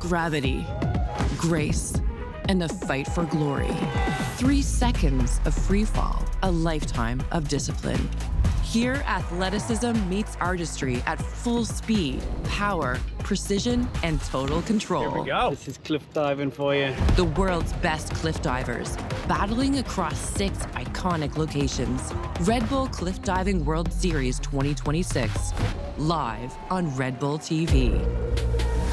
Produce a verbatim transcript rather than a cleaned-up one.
Gravity, grace, and a fight for glory. Three seconds of free fall, a lifetime of discipline. Here, athleticism meets artistry at full speed, power, precision, and total control. Here we go. This is cliff diving for you. The world's best cliff divers, battling across six iconic locations. Red Bull Cliff Diving World Series twenty twenty-six, live on Red Bull T V.